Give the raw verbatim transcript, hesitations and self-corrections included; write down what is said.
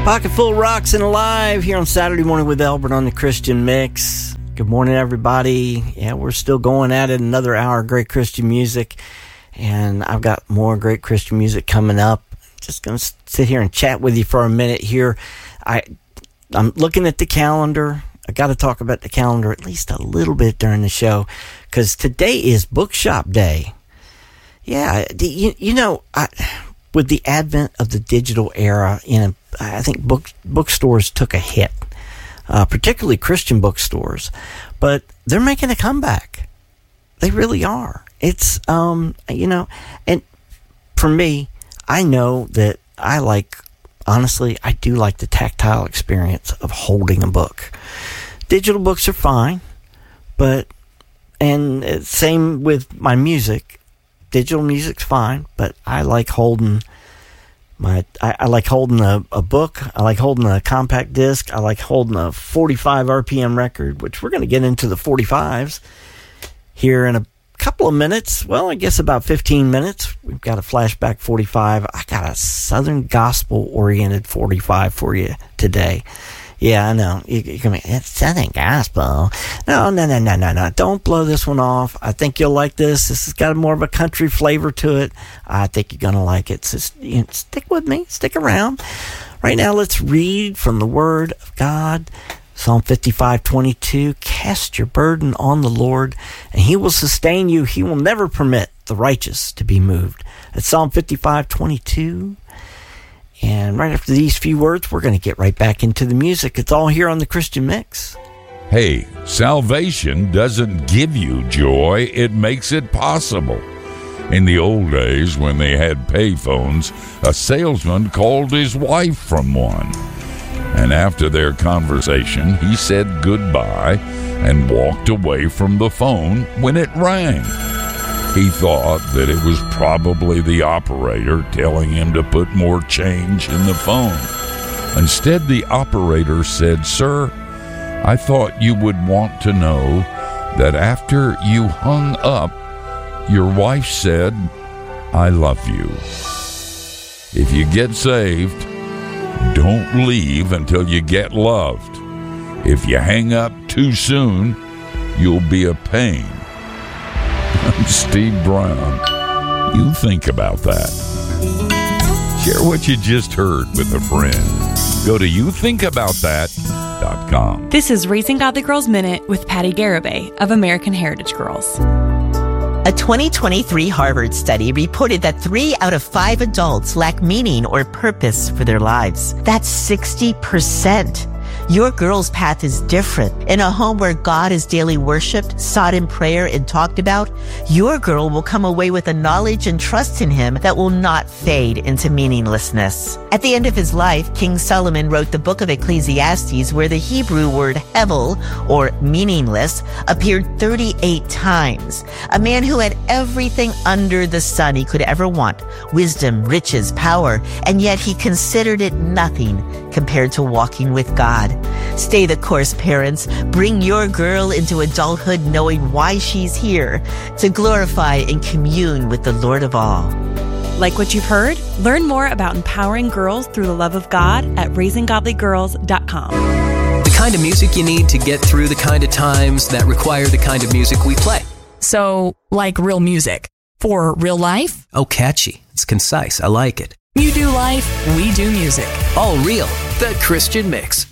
Pocket full of rocks and alive here on Saturday Morning with Albert on the Christian Mix. Good morning, everybody. Yeah, we're still going at it. Another hour of great Christian music. And I've got more great Christian music coming up. Just going to sit here and chat with you for a minute here. I, I'm looking at the calendar. I got to talk about the calendar at least a little bit during the show, because today is Bookshop Day. Yeah, you, you know, I, with the advent of the digital era, you know, I think book bookstores took a hit, uh, particularly Christian bookstores, but they're making a comeback. They really are. It's, um, you know, and for me, I know that I like, honestly, I do like the tactile experience of holding a book. Digital books are fine, but, and same with my music. Digital music's fine, but I like holding my, I, I like holding a, a book. I like holding a compact disc. I like holding a forty-five R P M record, which we're going to get into the forty-fives here in a couple of minutes. Well, I guess about fifteen minutes. We've got a flashback forty-five. I got a Southern gospel oriented forty-five for you today. Yeah, I know. You, you can be, it's Southern gospel. No, no, no, no, no, no. Don't blow this one off. I think you'll like this. This has got more of a country flavor to it. I think you're going to like it. So you know, stick with me. Stick around. Right now, let's read from the Word of God. Psalm fifty-five twenty-two. Cast your burden on the Lord, and He will sustain you. He will never permit the righteous to be moved. That's Psalm fifty-five twenty-two. And right after these few words, we're going to get right back into the music. It's all here on the Christian Mix. Hey, salvation doesn't give you joy, it makes it possible. In the old days, when they had payphones, a salesman called his wife from one. And after their conversation, he said goodbye and walked away from the phone when it rang. He thought that it was probably the operator telling him to put more change in the phone. Instead, the operator said, "Sir, I thought you would want to know that after you hung up, your wife said, 'I love you.' If you get saved, don't leave until you get loved. If you hang up too soon, you'll be a pain." I'm Steve Brown. You think about that. Share what you just heard with a friend. Go to you think about that dot com. This is Raising Godly Girls Minute with Patty Garibay of American Heritage Girls. A twenty twenty-three Harvard study reported that three out of five adults lack meaning or purpose for their lives. That's sixty percent. Your girl's path is different. In a home where God is daily worshiped, sought in prayer, and talked about, your girl will come away with a knowledge and trust in Him that will not fade into meaninglessness. At the end of his life, King Solomon wrote the book of Ecclesiastes, where the Hebrew word hevel, or meaningless, appeared thirty-eight times. A man who had everything under the sun he could ever want, wisdom, riches, power, and yet he considered it nothing compared to walking with God. Stay the course, parents. Bring your girl into adulthood knowing why she's here, to glorify and commune with the Lord of all. Like what you've heard? Learn more about empowering girls through the love of God at raising godly girls dot com. The kind of music you need to get through the kind of times that require the kind of music we play. So, like real music. For real life? Oh, catchy. It's concise. I like it. You do life, we do music. All real. The Christian Mix.